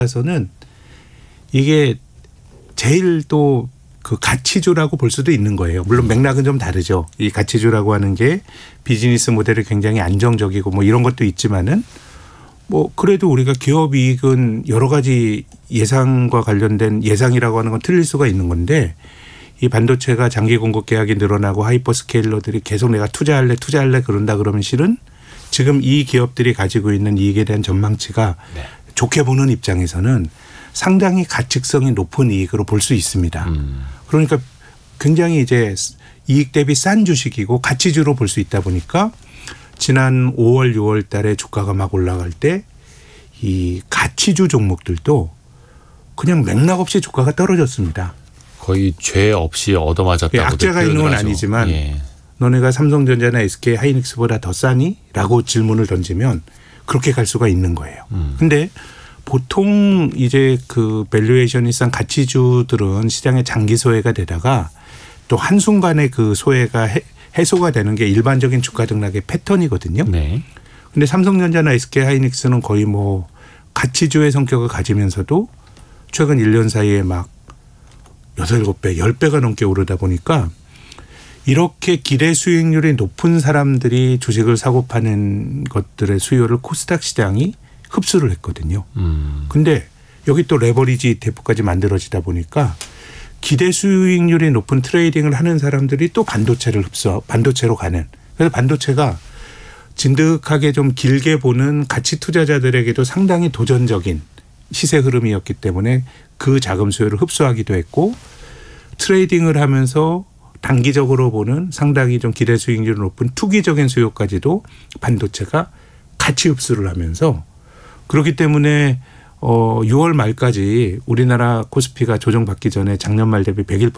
우리나라에서는 이게 제일 또 그 가치주라고 볼 수도 있는 거예요. 물론 맥락은 좀 다르죠. 이 가치주라고 하는 게 비즈니스 모델이 굉장히 안정적이고 뭐 이런 것도 있지만은 뭐 그래도 우리가 기업 이익은 여러 가지 예상과 관련된 예상이라고 하는 건 틀릴 수가 있는 건데 이 반도체가 장기 공급 계약이 늘어나고 하이퍼 스케일러들이 계속 내가 투자할래 그런다 그러면 실은 지금 이 기업들이 가지고 있는 이익에 대한 전망치가 네. 좋게 보는 입장에서는 상당히 가치성이 높은 이익으로 볼 수 있습니다. 그러니까 굉장히 이제 이익 대비 싼 주식이고 가치주로 볼 수 있다 보니까 지난 5월, 6월 달에 주가가 막 올라갈 때 이 가치주 종목들도 그냥 맥락 없이 주가가 떨어졌습니다. 거의 죄 없이 얻어맞았다고. 예, 악재가 있는 건 아니지만 예. 너네가 삼성전자나 SK 하이닉스보다 더 싸니? 라고 질문을 던지면 그렇게 갈 수가 있는 거예요. 근데 보통 이제 그 밸류에이션이 싼 가치주들은 시장의 장기 소외가 되다가 또 한순간에 그 소외가 해소가 되는 게 일반적인 주가 등락의 패턴이거든요. 네. 근데 삼성전자나 SK 하이닉스는 거의 뭐 가치주의 성격을 가지면서도 최근 1년 사이에 막 6, 7배, 10배가 넘게 오르다 보니까 이렇게 기대 수익률이 높은 사람들이 주식을 사고 파는 것들의 수요를 코스닥 시장이 흡수를 했거든요. 근데 여기 또 레버리지 ETF까지 만들어지다 보니까 기대 수익률이 높은 트레이딩을 하는 사람들이 또 반도체로 가는. 그래서 반도체가 진득하게 좀 길게 보는 가치 투자자들에게도 상당히 도전적인 시세 흐름이었기 때문에 그 자금 수요를 흡수하기도 했고 트레이딩을 하면서 단기적으로 보는 상당히 좀 기대 수익률이 높은 투기적인 수요까지도 반도체가 같이 흡수를 하면서 그렇기 때문에 6월 말까지 우리나라 코스피가 조정받기 전에 작년 말 대비 101%